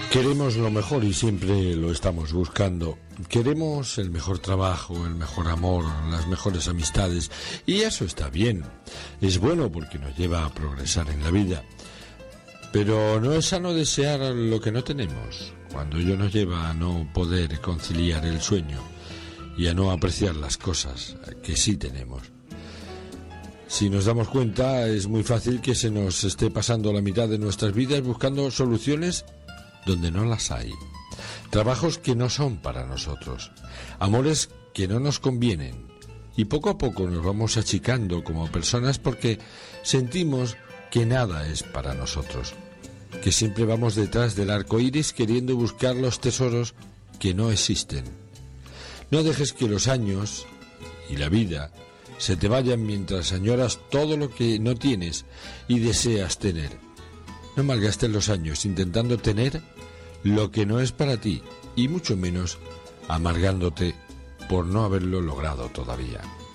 Queremos lo mejor y siempre lo estamos buscando. Queremos el mejor trabajo, el mejor amor, las mejores amistades. Y eso está bien. Es bueno porque nos lleva a progresar en la vida. Pero no es sano desear lo que no tenemos, cuando ello nos lleva a no poder conciliar el sueño y a no apreciar las cosas que sí tenemos. Si nos damos cuenta, es muy fácil que se nos esté pasando la mitad de nuestras vidas buscando soluciones donde no las hay, trabajos que no son para nosotros, amores que no nos convienen, y poco a poco nos vamos achicando como personas porque sentimos que nada es para nosotros, que siempre vamos detrás del arco iris queriendo buscar los tesoros que no existen. No dejes que los años y la vida se te vayan mientras añoras todo lo que no tienes y deseas tener. No malgastes los años intentando tener lo que no es para ti, y mucho menos amargándote por no haberlo logrado todavía.